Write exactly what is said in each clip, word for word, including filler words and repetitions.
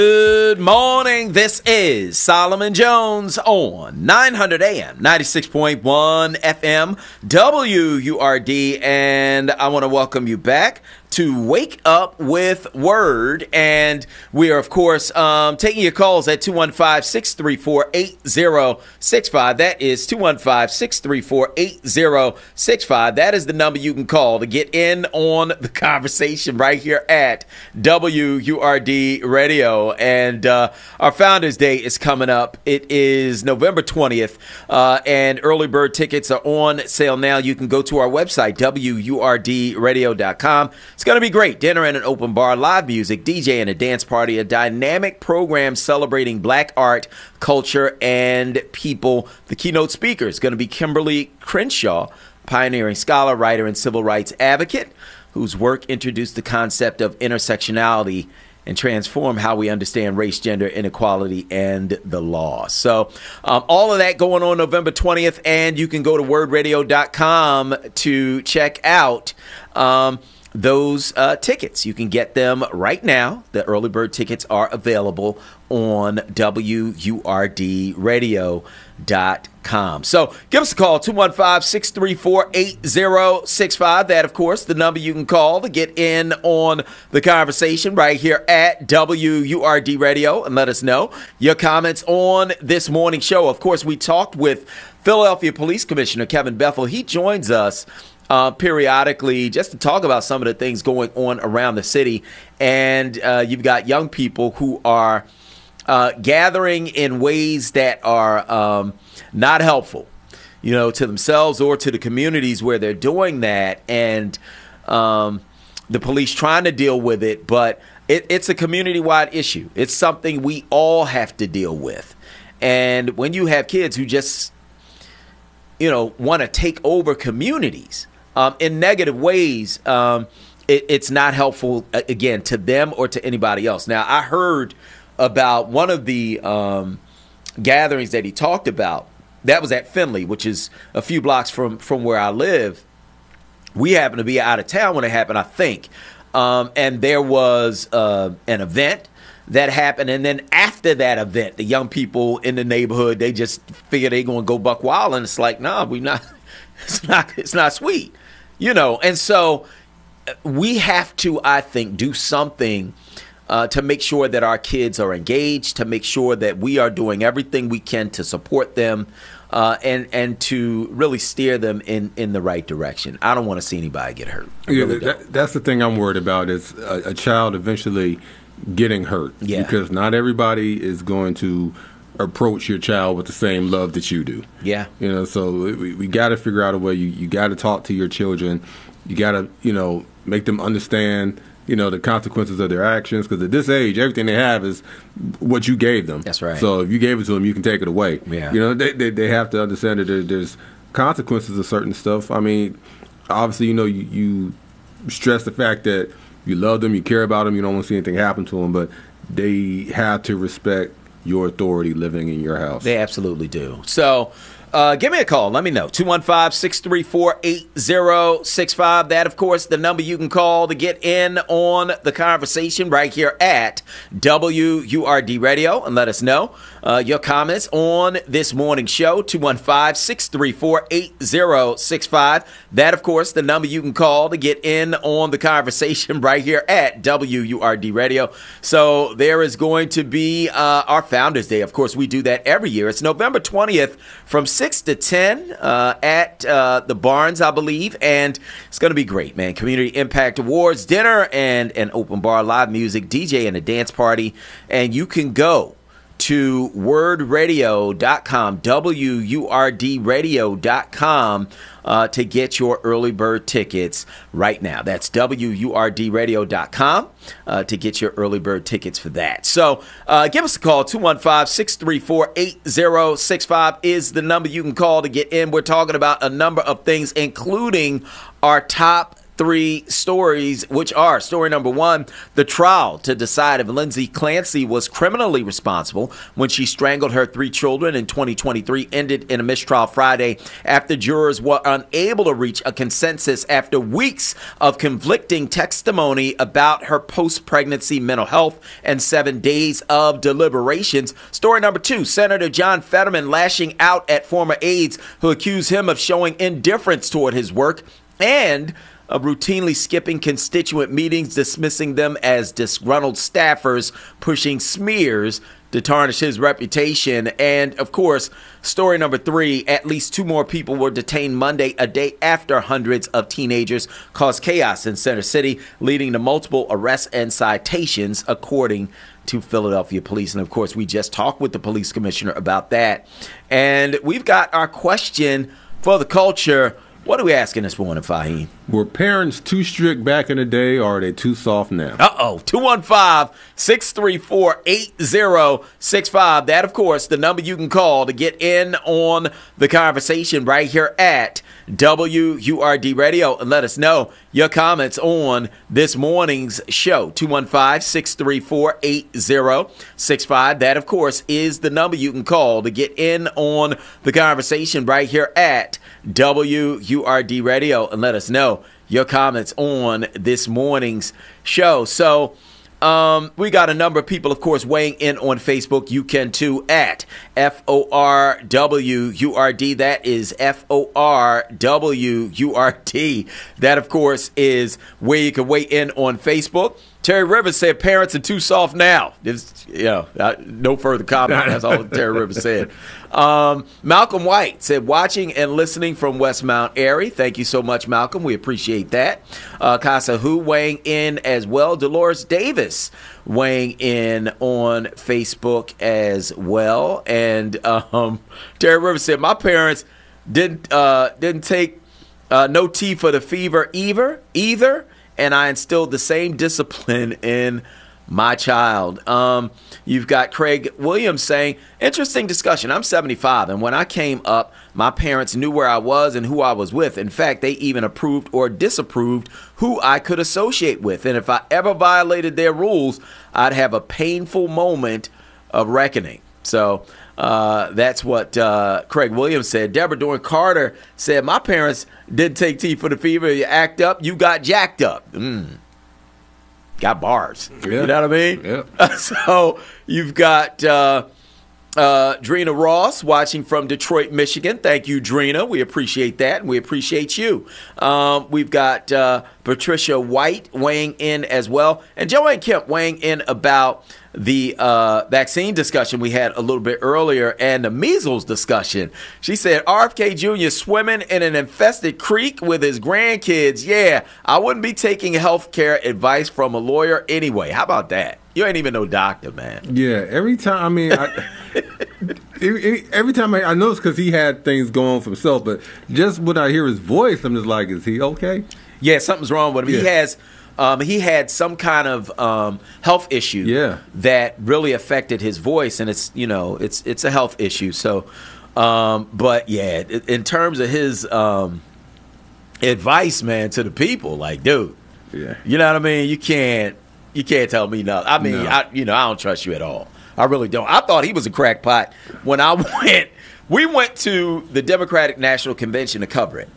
Good morning. This is Solomon Jones on nine hundred A M, ninety-six point one F M, W U R D, and I want to welcome you back to Wake Up with Word. And we are, of course, um, taking your calls at two one five, six three four, eight zero six five. That is two one five, six three four, eight zero six five. That is the number you can call to get in on the conversation right here at W U R D Radio. And uh, our Founders Day is coming up. It is November twentieth, uh, and early bird tickets are on sale now. You can go to our website, W U R D radio dot com. It's going to be great. Dinner and an open bar, live music, D J and a dance party, a dynamic program celebrating black art, culture, and people. The keynote speaker is going to be Kimberly Crenshaw, pioneering scholar, writer, and civil rights advocate, whose work introduced the concept of intersectionality and transform how we understand race, gender, inequality, and the law. So um, all of that going on November twentieth, and you can go to word radio dot com to check out um, those uh, tickets. You can get them right now. The early bird tickets are available on W U R D radio dot com. So give us a call, two one five, six three four, eight zero six five. That, of course, the number you can call to get in on the conversation right here at W U R D Radio, and let us know your comments on this morning show. Of course, we talked with Philadelphia Police Commissioner Kevin Bethel. He joins us Uh, periodically just to talk about some of the things going on around the city. And uh, you've got young people who are uh, gathering in ways that are um, not helpful, you know, to themselves or to the communities where they're doing that. And um, the police trying to deal with it, but it, it's a community-wide issue. It's something we all have to deal with. And when you have kids who just, you know, want to take over communities, Um, in negative ways, um, it, it's not helpful, again, to them or to anybody else. Now, I heard about one of the um, gatherings that he talked about. That was at Finley, which is a few blocks from, from where I live. We happened to be out of town when it happened, I think. Um, and there was uh, an event that happened. And then after that event, the young people in the neighborhood, they just figured they're going to go buck wild. And it's like, nah, we're not. It's not. It's not sweet, you know. And so we have to, I think, do something uh, to make sure that our kids are engaged, to make sure that we are doing everything we can to support them, uh, and and to really steer them in, in the right direction. I don't want to see anybody get hurt. I yeah, really that, that's the thing I'm worried about is a, a child eventually getting hurt. Yeah. Because not everybody is going to approach your child with the same love that you do. Yeah. You know, so we, we got to figure out a way. You, you got to talk to your children. You got to, you know, make them understand, you know, the consequences of their actions. Because at this age, everything they have is what you gave them. That's right. So if you gave it to them, you can take it away. Yeah. You know, they they, they have to understand that there, there's consequences of certain stuff. I mean, obviously, you know, you, you stress the fact that you love them, you care about them, you don't want to see anything happen to them, but they have to respect your authority living in your house. They absolutely do. So uh, give me a call. Let me know. two one five, six three four, eight zero six five. That, of course, the number you can call to get in on the conversation right here at W U R D Radio, and let us know uh, your comments on this morning show. two one five, six three four, eight zero six five. That, of course, the number you can call to get in on the conversation right here at W U R D Radio. So there is going to be uh, our Founders Day. Of course, we do that every year. It's November twentieth from six to ten uh, at uh, the Barnes, I believe. And it's going to be great, man. Community Impact Awards, dinner, and an open bar, live music, D J, and a dance party. And you can go to word radio dot com, W U R D radio dot com, uh, to get your early bird tickets right now. That's W U R D radio dot com uh, to get your early bird tickets for that. So uh, give us a call. two one five, six three four, eight zero six five is the number you can call to get in. We're talking about a number of things, including our top three stories, which are story number one, the trial to decide if Lindsay Clancy was criminally responsible when she strangled her three children in twenty twenty-three, ended in a mistrial Friday after jurors were unable to reach a consensus after weeks of conflicting testimony about her post-pregnancy mental health and seven days of deliberations. Story number two, Senator John Fetterman lashing out at former aides who accuse him of showing indifference toward his work and of routinely skipping constituent meetings, dismissing them as disgruntled staffers, pushing smears to tarnish his reputation. And, of course, story number three, at least two more people were detained Monday, a day after hundreds of teenagers caused chaos in Center City, leading to multiple arrests and citations, according to Philadelphia police. And, of course, we just talked with the police commissioner about that. And we've got our question for the culture. What are we asking this morning, Fahim? Were parents too strict back in the day, or are they too soft now? Uh-oh. two one five, six three four, eight zero six five. That, of course, the number you can call to get in on the conversation right here at W U R D Radio, and let us know your comments on this morning's show. two one five, six three four, eight zero six five. That, of course, is the number you can call to get in on the conversation right here at W U R D Radio, and let us know your comments on this morning's show. So um, we got a number of people, of course, weighing in on Facebook. You can too at F O R W U R D. That is F O R W U R D. That, of course, is where you can weigh in on Facebook. Terry Rivers said parents are too soft now. Just, you know, uh, no further comment. That's all Terry Rivers said. Um, Malcolm White said watching and listening from West Mount Airy. Thank you so much, Malcolm. We appreciate that. Uh, Casa Hu weighing in as well. Dolores Davis weighing in on Facebook as well. And um, Terry Rivers said my parents didn't uh, didn't take uh, no tea for the fever either. Either. And I instilled the same discipline in my child. Um, you've got Craig Williams saying, interesting discussion. I'm seventy-five, and when I came up, my parents knew where I was and who I was with. In fact, they even approved or disapproved who I could associate with. And if I ever violated their rules, I'd have a painful moment of reckoning. So uh, that's what uh, Craig Williams said. Deborah Dorn Carter said, my parents didn't take tea for the fever. You act up, you got jacked up. Mm. Got bars. Yeah. You know what I mean? Yeah. So you've got uh, uh, Drina Ross watching from Detroit, Michigan. Thank you, Drina. We appreciate that, and we appreciate you. Um, we've got uh, Patricia White weighing in as well, and Joanne Kemp weighing in about the uh, vaccine discussion we had a little bit earlier and the measles discussion. She said, R F K Junior swimming in an infested creek with his grandkids. Yeah, I wouldn't be taking health care advice from a lawyer anyway. How about that? You ain't even no doctor, man. Yeah, every time, I mean, I, every, every time I, I notice because he had things going on for himself, but just when I hear his voice, I'm just like, is he okay? Yeah, something's wrong with him. Yeah. He has... Um, he had some kind of um, health issue yeah. that really affected his voice, and it's you know it's it's a health issue. So, um, but yeah, in terms of his um, advice, man, to the people, like, dude, yeah, you know what I mean? You can't you can't tell me nothing. I mean, no. I, you know, I don't trust you at all. I really don't. I thought he was a crackpot when I went. We went to the Democratic National Convention to cover it,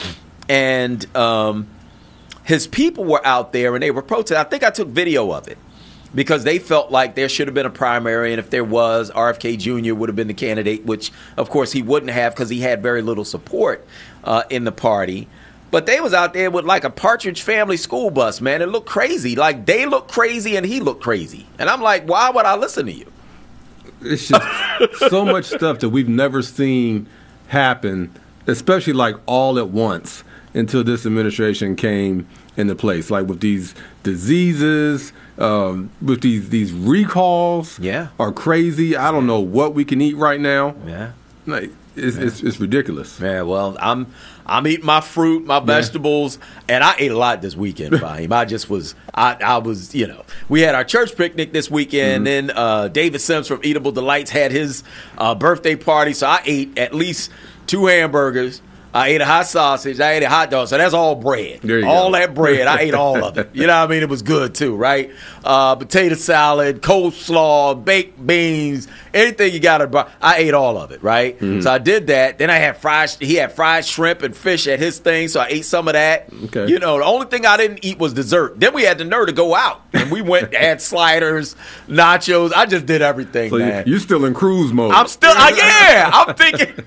and. Um, His people were out there and they were protesting. I think I took video of it because they felt like there should have been a primary. And if there was, R F K Junior would have been the candidate, which, of course, he wouldn't have because he had very little support uh, in the party. But they was out there with like a Partridge Family school bus, man. It looked crazy. Like they looked crazy and he looked crazy. And I'm like, why would I listen to you? It's just so much stuff that we've never seen happen, especially like all at once. Until this administration came into place, like with these diseases, um, with these these recalls, yeah, are crazy. I don't know what we can eat right now. Yeah, like it's yeah. it's, it's ridiculous. Yeah, well, I'm I'm eating my fruit, my vegetables, yeah. and I ate a lot this weekend. Fahim. I just was I I was you know we had our church picnic this weekend. Mm-hmm. Then uh, David Sims from Eatable Delights had his uh, birthday party, so I ate at least two hamburgers. I ate a hot sausage. I ate a hot dog. So that's all bread. There you all go. that bread. I ate all of it. You know what I mean? It was good too, right? Uh, potato salad, coleslaw, baked beans, anything you got to. I ate all of it, right? Mm-hmm. So I did that. Then I had fried. He had fried shrimp and fish at his thing, so I ate some of that. Okay. You know, the only thing I didn't eat was dessert. Then we had the nerve to go out, and we went had sliders, nachos. I just did everything, So man. you- you're still in cruise mode. I'm still, uh, yeah. I'm thinking.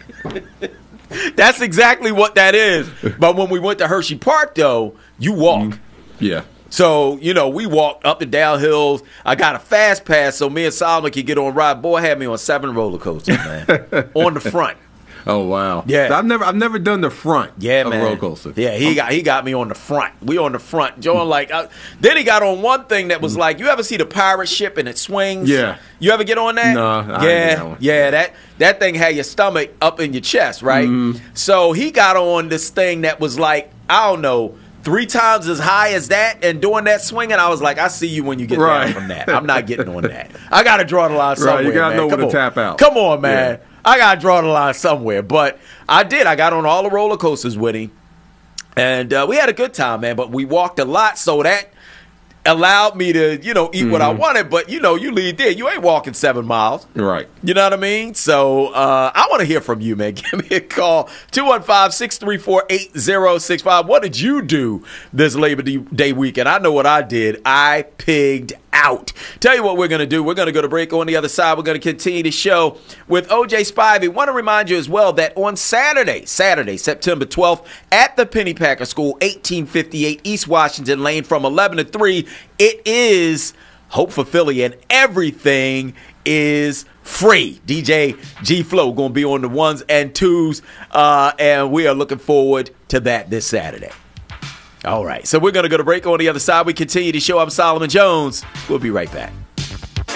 That's exactly what that is. But when we went to Hershey Park, though, you walk. Yeah. So, you know, we walked up and down hills. I got a fast pass so me and Solomon could get on ride. Boy had me on seven roller coasters, man. On the front. Oh wow. Yeah. I've never I've never done the front Yeah, of man. a roller coaster. Yeah, he got he got me on the front. We on the front. Joe like uh, then he got on one thing that was like, you ever see the pirate ship and it swings? Yeah. You ever get on that? No, I didn't yeah, get that one. yeah. That that thing had your stomach up in your chest, right? Mm-hmm. So he got on this thing that was like, I don't know, three times as high as that, and doing that swing, and I was like, I see you when you get Right. down from that. I'm not getting on that. I got to draw the line somewhere. you gotta man. know Come when to on. tap out. Come on, man. Yeah. I got to draw the line somewhere. But I did. I got on all the roller coasters with him. And uh, we had a good time, man. But we walked a lot, so that allowed me to, you know, eat what I wanted. But, you know, you leave there. You ain't walking seven miles. Right. You know what I mean? So uh, I want to hear from you, man. Give me a call. two one five, six three four, eight zero six five. What did you do this Labor Day weekend? I know what I did. I pigged out. Tell you what we're going to do. We're going to go to break. On the other side, we're going to continue the show with O J Spivey. Want to remind you as well that on Saturday, Saturday, September twelfth, at the Pennypacker School, eighteen fifty-eight East Washington Lane from eleven to three, it is Hope for Philly, and everything is free. D J G Flow going to be on the ones and twos, uh, and we are looking forward to that this Saturday. All right, so we're going to go to break. On the other side, we continue the show. I'm Solomon Jones. We'll be right back.